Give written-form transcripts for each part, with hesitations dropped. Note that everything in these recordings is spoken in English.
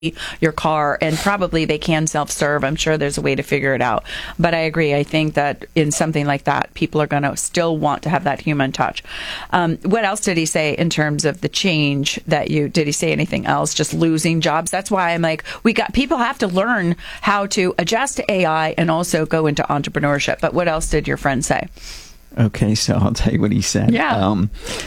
your car, and probably they can self-serve. I'm sure there's a way to figure it out. But I agree. I think that in something like that, people are going to still want to have that human touch. What else did he say in terms of the change did he say anything else? Just losing jobs? That's why I'm like, people have to learn how to adjust to AI and also go into entrepreneurship. But what else did your friend say? Okay, so I'll tell you what he said. Yeah.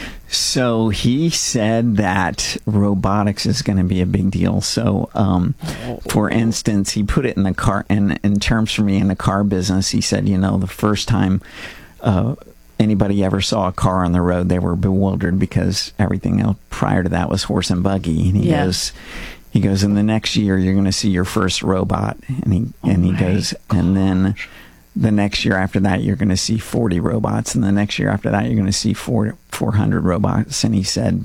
So he said that robotics is going to be a big deal. So, for instance, he put it in the car, and in terms for me in the car business, he said, the first time anybody ever saw a car on the road, they were bewildered because everything else prior to that was horse and buggy. And he goes, in the next year, you're going to see your first robot. And he goes, and then the next year after that, you're going to see 40 robots. And the next year after that, you're going to see 400 robots. And he said,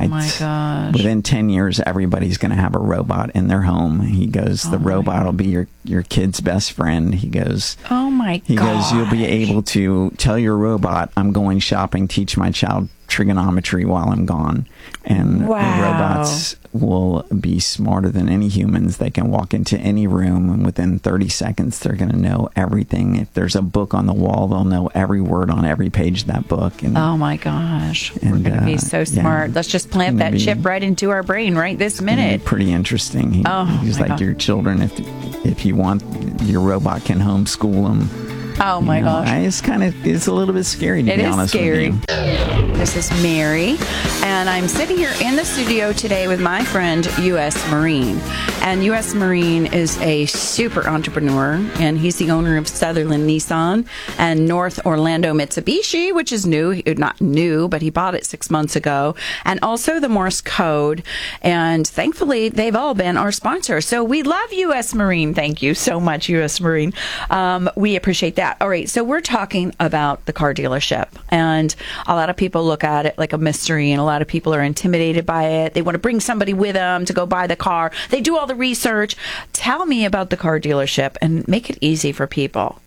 within 10 years, everybody's going to have a robot in their home. He goes, the robot will be your kid's best friend. He goes, he goes, you'll be able to tell your robot, I'm going shopping, teach my child trigonometry while I'm gone. And the robots will be smarter than any humans. They can walk into any room, and within 30 seconds, they're going to know everything. If there's a book on the wall, they'll know every word on every page of that book. And, oh my gosh. We're going to be so smart. Let's just plant that chip right into our brain right this minute. Pretty interesting. He's like your children. If you want, your robot can homeschool them. Oh my gosh. It's a little bit scary, to be honest with you. This is Mary, and I'm sitting here in the studio today with my friend, U.S. Marine. And U.S. Marine is a super entrepreneur, and he's the owner of Sutherland Nissan and North Orlando Mitsubishi, which is new. Not new, but he bought it 6 months ago. And also the Morse Code. And thankfully, they've all been our sponsor. So we love U.S. Marine. Thank you so much, U.S. Marine. We appreciate that. All right, so we're talking about the car dealership, and a lot of people look at it like a mystery, and a lot of people are intimidated by it. They want to bring somebody with them to go buy the car. They do all the research. Tell me about the car dealership and make it easy for people.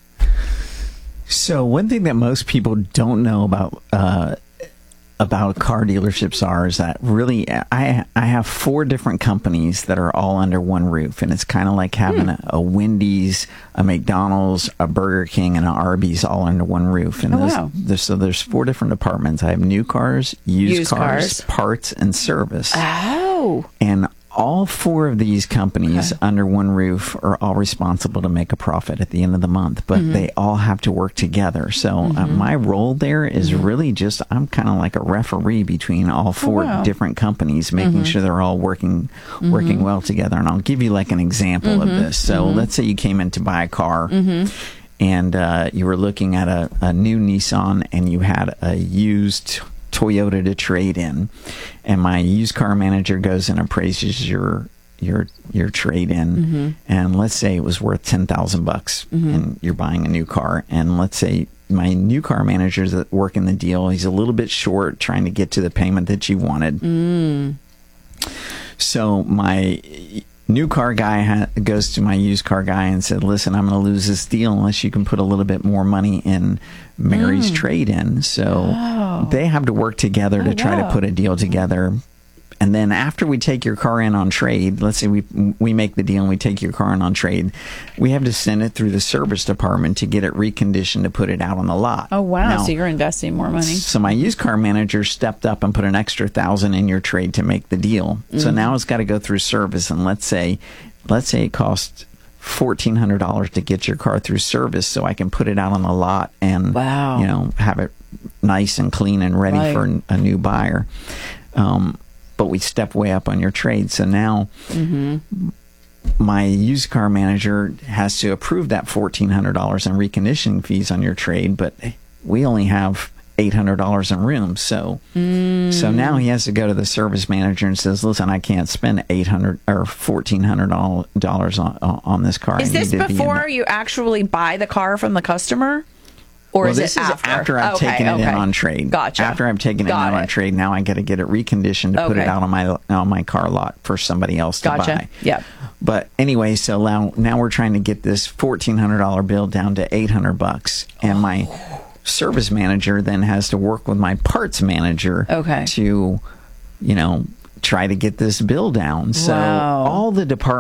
So one thing that most people don't know about car dealerships is that really I have 4 different companies that are all under one roof, and it's kind of like having a Wendy's, a McDonald's, a Burger King, and an Arby's all under one roof. And there's 4 different departments. I have new cars, used cars, parts, and service. Oh. And all 4 of these companies under one roof are all responsible to make a profit at the end of the month, but they all have to work together. So my role there is really just, I'm kind of like a referee between all 4 different companies, making sure they're all working well together. And I'll give you like an example of this. So let's say you came in to buy a car. And you were looking at a new Nissan, and you had a used Toyota to trade in, and my used car manager goes and appraises your trade in, and let's say it was worth $10,000, and you're buying a new car, and let's say my new car manager's working the deal, he's a little bit short trying to get to the payment that you wanted. So my new car guy goes to my used car guy and said, listen, I'm going to lose this deal unless you can put a little bit more money in Mary's trade-in. So they have to work together to try to put a deal together. And then after we take your car in on trade, let's say we make the deal and we take your car in on trade, we have to send it through the service department to get it reconditioned to put it out on the lot. Oh, wow. Now, so you're investing more money. So my used car manager stepped up and put an extra $1,000 in your trade to make the deal. So now it's got to go through service. And let's say it costs $1,400 to get your car through service so I can put it out on the lot and have it nice and clean and ready for a new buyer. But we step way up on your trade. So now my used car manager has to approve that $1,400 in reconditioning fees on your trade, but we only have $800 in room. So now he has to go to the service manager and says, listen, I can't spend $800 or $1,400 on this car. Is this before you actually buy the car from the customer? Or is it after I've taken it in on trade? Gotcha. After I've taken it in on trade, now I got to get it reconditioned to put it out on my car lot for somebody else to buy. Yeah. But anyway, so now we're trying to get this $1,400 bill down to $800, and my service manager then has to work with my parts manager to try to get this bill down. So Wow. all the departments